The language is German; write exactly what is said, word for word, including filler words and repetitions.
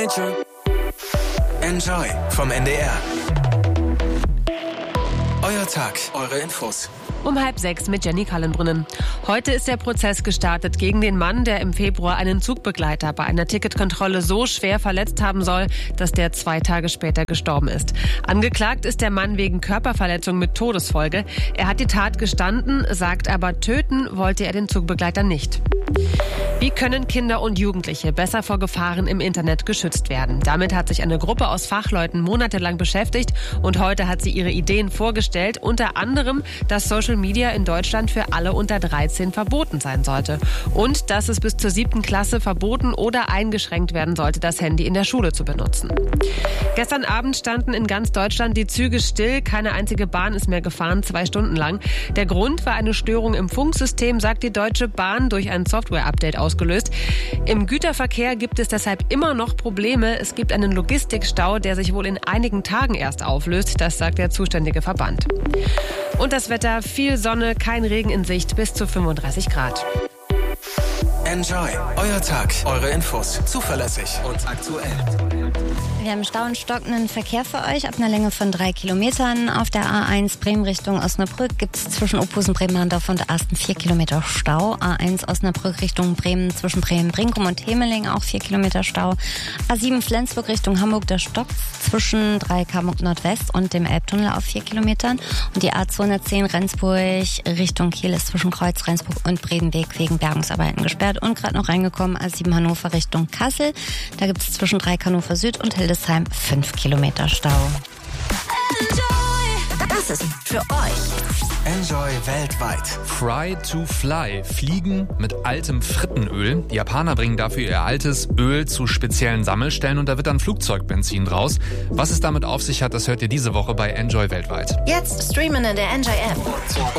Enjoy vom N D R. Euer Tag, eure Infos. Um halb sechs mit Jenny Kallenbrunnen. Heute ist der Prozess gestartet gegen den Mann, der im Februar einen Zugbegleiter bei einer Ticketkontrolle so schwer verletzt haben soll, dass der zwei Tage später gestorben ist. Angeklagt ist der Mann wegen Körperverletzung mit Todesfolge. Er hat die Tat gestanden, sagt aber, töten wollte er den Zugbegleiter nicht. Wie können Kinder und Jugendliche besser vor Gefahren im Internet geschützt werden? Damit hat sich eine Gruppe aus Fachleuten monatelang beschäftigt und heute hat sie ihre Ideen vorgestellt, unter anderem, dass Social Media in Deutschland für alle unter dreizehn verboten sein sollte und dass es bis zur siebten Klasse verboten oder eingeschränkt werden sollte, das Handy in der Schule zu benutzen. Gestern Abend standen in ganz Deutschland die Züge still, keine einzige Bahn ist mehr gefahren, zwei Stunden lang. Der Grund war eine Störung im Funksystem, sagt die Deutsche Bahn, durch ein Software-Update ausgelöst. Im Güterverkehr gibt es deshalb immer noch Probleme. Es gibt einen Logistikstau, der sich wohl in einigen Tagen erst auflöst, das sagt der zuständige Verband. Und das Wetter, viel Sonne, kein Regen in Sicht, bis zu fünfunddreißig Grad. Enjoy, euer Tag, eure Infos, zuverlässig und aktuell. Wir haben Stau und stockenden Verkehr für euch ab einer Länge von drei Kilometern. Auf der A eins Bremen Richtung Osnabrück gibt es zwischen Ophusen, Bremen-Handorf und Asten vier Kilometer Stau. A eins Osnabrück Richtung Bremen zwischen Bremen-Brinkum und Hemeling auch vier Kilometer Stau. A sieben Flensburg Richtung Hamburg, da stockt zwischen Dreikamp Nordwest und dem Elbtunnel auf vier Kilometern. Und die A zweihundertzehn Rendsburg Richtung Kiel ist zwischen Kreuz, Rendsburg und Bredenweg wegen Bergungsarbeiten gesperrt. Und gerade noch reingekommen, A sieben Hannover Richtung Kassel. Da gibt es zwischen Dreieck-Hannover Süd und Hildesheim fünf Kilometer Stau. Enjoy. Das ist für euch. Enjoy weltweit. Fry to Fly. Fliegen mit altem Frittenöl. Die Japaner bringen dafür ihr altes Öl zu speziellen Sammelstellen und da wird dann Flugzeugbenzin draus. Was es damit auf sich hat, das hört ihr diese Woche bei Enjoy weltweit. Jetzt streamen in der Enjoy App.